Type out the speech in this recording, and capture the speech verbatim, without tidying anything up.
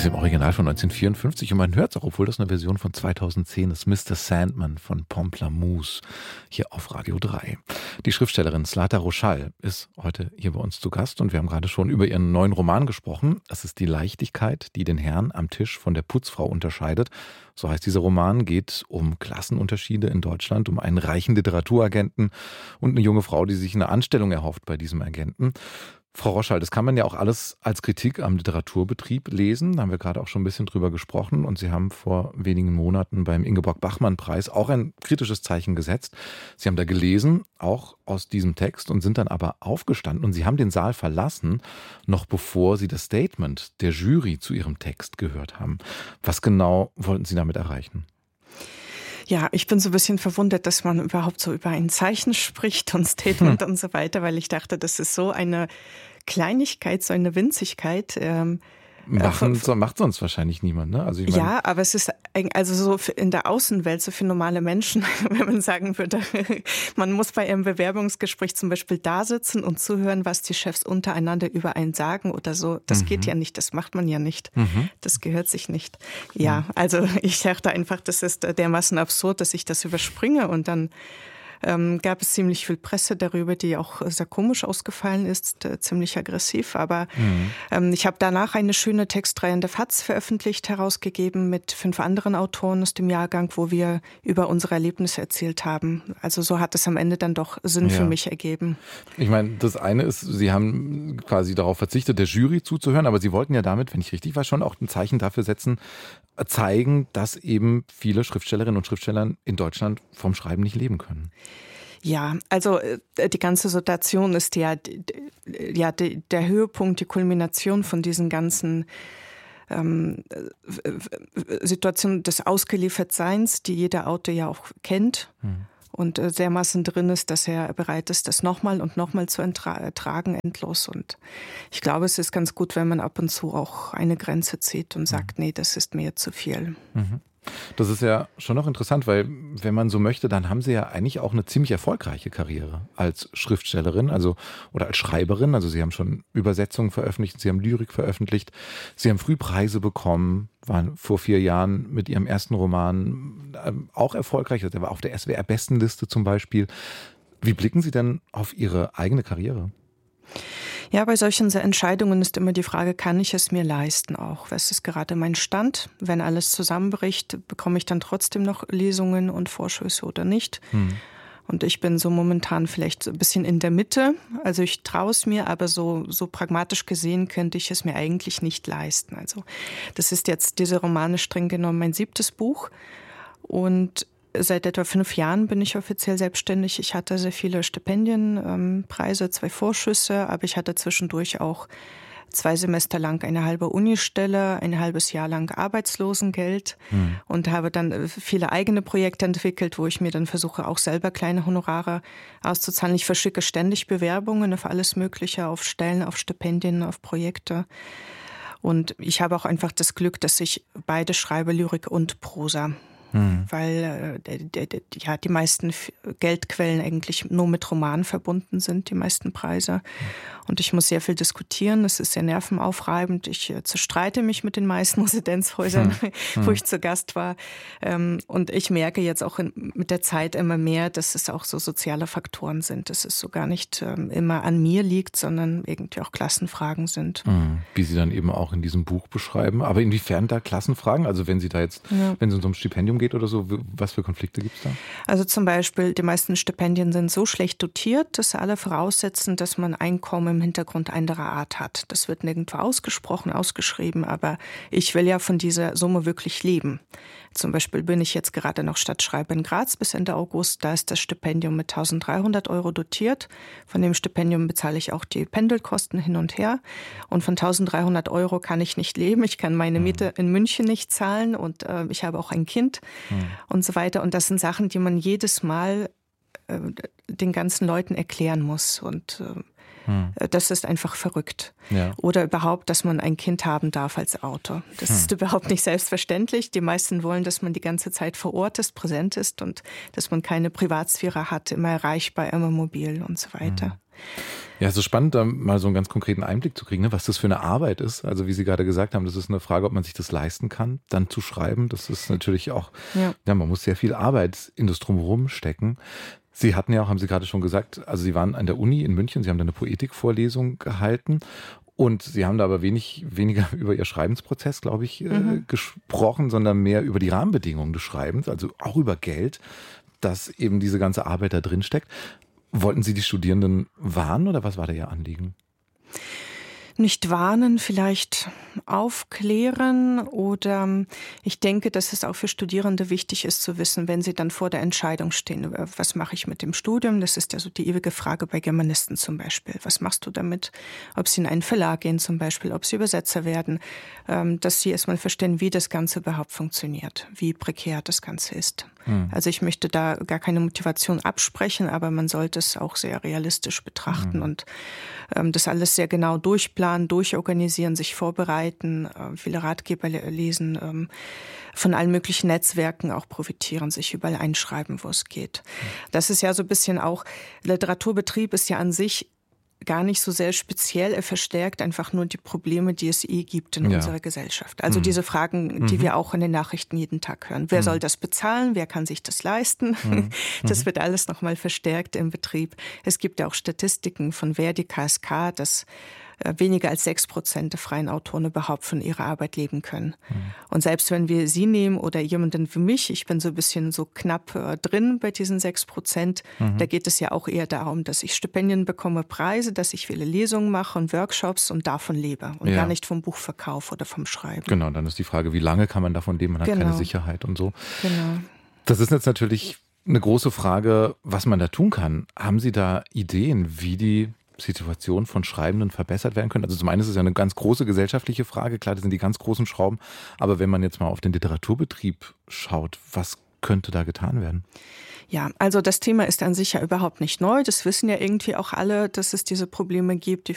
dem Original von neunzehnhundertvierundfünfzig und man hört es auch, obwohl das eine Version von zweitausendzehn ist, Mister Sandman von Pomplamoose hier auf Radio drei. Die Schriftstellerin Zlata Roschall ist heute hier bei uns zu Gast und wir haben gerade schon über ihren neuen Roman gesprochen. Es ist die Leichtigkeit, die den Herrn am Tisch von der Putzfrau unterscheidet. So heißt dieser Roman, geht um Klassenunterschiede in Deutschland, um einen reichen Literaturagenten und eine junge Frau, die sich eine Anstellung erhofft bei diesem Agenten. Frau Roschall, das kann man ja auch alles als Kritik am Literaturbetrieb lesen. Da haben wir gerade auch schon ein bisschen drüber gesprochen. Und Sie haben vor wenigen Monaten beim Ingeborg-Bachmann-Preis auch ein kritisches Zeichen gesetzt. Sie haben da gelesen, auch aus diesem Text, und sind dann aber aufgestanden. Und Sie haben den Saal verlassen, noch bevor Sie das Statement der Jury zu Ihrem Text gehört haben. Was genau wollten Sie damit erreichen? Ja, ich bin so ein bisschen verwundert, dass man überhaupt so über ein Zeichen spricht und Statement hm. und so weiter, weil ich dachte, das ist so eine Kleinigkeit, so eine Winzigkeit. Ähm, Machen, so macht sonst wahrscheinlich niemand, ne? Also ich meine, ja, aber es ist also so in der Außenwelt, so für normale Menschen, wenn man sagen würde, man muss bei einem Bewerbungsgespräch zum Beispiel da sitzen und zuhören, was die Chefs untereinander über einen sagen oder so. Das mhm. geht ja nicht, das macht man ja nicht. Mhm. Das gehört sich nicht. Ja, also ich dachte einfach, das ist dermaßen absurd, dass ich das überspringe und dann Ähm, gab es ziemlich viel Presse darüber, die auch sehr komisch ausgefallen ist, äh, ziemlich aggressiv. Aber mhm. ähm, ich habe danach eine schöne Textreihe in der F A Z veröffentlicht, herausgegeben mit fünf anderen Autoren aus dem Jahrgang, wo wir über unsere Erlebnisse erzählt haben. Also so hat es am Ende dann doch Sinn ja. für mich ergeben. Ich meine, das eine ist, Sie haben quasi darauf verzichtet, der Jury zuzuhören, aber Sie wollten ja damit, wenn ich richtig weiß, schon auch ein Zeichen dafür setzen, zeigen, dass eben viele Schriftstellerinnen und Schriftsteller in Deutschland vom Schreiben nicht leben können. Ja, also die ganze Situation ist ja, ja der Höhepunkt, die Kulmination von diesen ganzen ähm, Situationen des Ausgeliefertseins, die jeder Autor ja auch kennt. Hm. Und dermaßen drin ist, dass er bereit ist, das nochmal und nochmal zu ertragen, endlos. Und ich glaube, es ist ganz gut, wenn man ab und zu auch eine Grenze zieht und sagt, nee, das ist mir zu viel. Mhm. Das ist ja schon noch interessant, weil wenn man so möchte, dann haben Sie ja eigentlich auch eine ziemlich erfolgreiche Karriere als Schriftstellerin, also oder als Schreiberin. Also Sie haben schon Übersetzungen veröffentlicht, Sie haben Lyrik veröffentlicht, Sie haben früh Preise bekommen, waren vor vier Jahren mit Ihrem ersten Roman auch erfolgreich. Der war auf der S W R-Bestenliste zum Beispiel. Wie blicken Sie denn auf Ihre eigene Karriere? Ja, bei solchen Entscheidungen ist immer die Frage, kann ich es mir leisten auch? Was ist gerade mein Stand? Wenn alles zusammenbricht, bekomme ich dann trotzdem noch Lesungen und Vorschüsse oder nicht? Hm. Und ich bin so momentan vielleicht ein bisschen in der Mitte. Also ich traue es mir, aber so, so pragmatisch gesehen könnte ich es mir eigentlich nicht leisten. Also das ist jetzt, diese Romane streng genommen, mein siebtes Buch. Und seit etwa fünf Jahren bin ich offiziell selbstständig. Ich hatte sehr viele Stipendienpreise, ähm, zwei Vorschüsse, aber ich hatte zwischendurch auch zwei Semester lang eine halbe Unistelle, ein halbes Jahr lang Arbeitslosengeld hm. und habe dann viele eigene Projekte entwickelt, wo ich mir dann versuche, auch selber kleine Honorare auszuzahlen. Ich verschicke ständig Bewerbungen auf alles Mögliche, auf Stellen, auf Stipendien, auf Projekte. Und ich habe auch einfach das Glück, dass ich beide schreibe, Lyrik und Prosa. Hm. Weil äh, die, die, ja, die meisten Geldquellen eigentlich nur mit Romanen verbunden sind, die meisten Preise. Hm. Und ich muss sehr viel diskutieren, es ist sehr nervenaufreibend. Ich äh, zerstreite mich mit den meisten Residenzhäusern, hm. wo hm. ich zu Gast war. Ähm, und ich merke jetzt auch in, mit der Zeit immer mehr, dass es auch so soziale Faktoren sind, dass es so gar nicht ähm, immer an mir liegt, sondern irgendwie auch Klassenfragen sind. Hm. Wie Sie dann eben auch in diesem Buch beschreiben. Aber inwiefern da Klassenfragen? Also wenn Sie da jetzt, ja. wenn es um so ein Stipendium geht oder so, was für Konflikte gibt es da? Also zum Beispiel, die meisten Stipendien sind so schlecht dotiert, dass alle voraussetzen, dass man Einkommen im Hintergrund anderer Art hat. Das wird nirgendwo ausgesprochen, ausgeschrieben, aber ich will ja von dieser Summe wirklich leben. Zum Beispiel bin ich jetzt gerade noch Stadtschreiber in Graz bis Ende August. Da ist das Stipendium mit eintausenddreihundert Euro dotiert. Von dem Stipendium bezahle ich auch die Pendelkosten hin und her. Und von eintausenddreihundert Euro kann ich nicht leben. Ich kann meine Miete in München nicht zahlen und äh, ich habe auch ein Kind mhm. und so weiter. Und das sind Sachen, die man jedes Mal äh, den ganzen Leuten erklären muss. Und äh, Hm. Das ist einfach verrückt. Ja. Oder überhaupt, dass man ein Kind haben darf als Autor. Das hm. ist überhaupt nicht selbstverständlich. Die meisten wollen, dass man die ganze Zeit vor Ort ist, präsent ist und dass man keine Privatsphäre hat, immer erreichbar, immer mobil und so weiter. Hm. Ja, es ist spannend, da mal so einen ganz konkreten Einblick zu kriegen, ne, was das für eine Arbeit ist. Also wie Sie gerade gesagt haben, das ist eine Frage, ob man sich das leisten kann, dann zu schreiben. Das ist natürlich auch, ja, ja man muss sehr viel Arbeit in das Drumherum stecken. Sie hatten ja auch, haben Sie gerade schon gesagt, also Sie waren an der Uni in München, Sie haben da eine Poetikvorlesung gehalten und Sie haben da aber wenig, weniger über Ihr Schreibensprozess, glaube ich, mhm. äh, gesprochen, sondern mehr über die Rahmenbedingungen des Schreibens, also auch über Geld, dass eben diese ganze Arbeit da drin steckt. Wollten Sie die Studierenden warnen oder was war da Ihr Anliegen? Nicht warnen, vielleicht aufklären oder ich denke, dass es auch für Studierende wichtig ist zu wissen, wenn sie dann vor der Entscheidung stehen, was mache ich mit dem Studium? Das ist ja so die ewige Frage bei Germanisten zum Beispiel. Was machst du damit? Ob sie in einen Verlag gehen zum Beispiel, ob sie Übersetzer werden, dass sie erstmal verstehen, wie das Ganze überhaupt funktioniert, wie prekär das Ganze ist. Hm. Also ich möchte da gar keine Motivation absprechen, aber man sollte es auch sehr realistisch betrachten hm. und ähm, das alles sehr genau durchplanen, durchorganisieren, sich vorbereiten, äh, viele Ratgeber lesen, ähm, von allen möglichen Netzwerken auch profitieren, sich überall einschreiben, wo es geht. Hm. Das ist ja so ein bisschen auch, Literaturbetrieb ist ja an sich gar nicht so sehr speziell, er verstärkt einfach nur die Probleme, die es eh gibt in ja. unserer Gesellschaft. Also mhm. diese Fragen, die mhm. wir auch in den Nachrichten jeden Tag hören. Wer mhm. soll das bezahlen? Wer kann sich das leisten? Mhm. Das wird alles nochmal verstärkt im Betrieb. Es gibt ja auch Statistiken von Verdi, K S K, dass weniger als sechs Prozent der freien Autoren überhaupt von ihrer Arbeit leben können. Mhm. Und selbst wenn wir Sie nehmen oder jemanden wie mich, ich bin so ein bisschen so knapp äh, drin bei diesen sechs Prozent, mhm. da geht es ja auch eher darum, dass ich Stipendien bekomme, Preise, dass ich viele Lesungen mache und Workshops und davon lebe und ja. gar nicht vom Buchverkauf oder vom Schreiben. Genau, dann ist die Frage, wie lange kann man davon leben? Man hat genau. keine Sicherheit und so. Genau. Das ist jetzt natürlich eine große Frage, was man da tun kann. Haben Sie da Ideen, wie die Situation von Schreibenden verbessert werden können? Also zum einen ist es ja eine ganz große gesellschaftliche Frage, klar, das sind die ganz großen Schrauben, aber wenn man jetzt mal auf den Literaturbetrieb schaut, was könnte da getan werden? Ja, also das Thema ist an sich ja überhaupt nicht neu. Das wissen ja irgendwie auch alle, dass es diese Probleme gibt. Die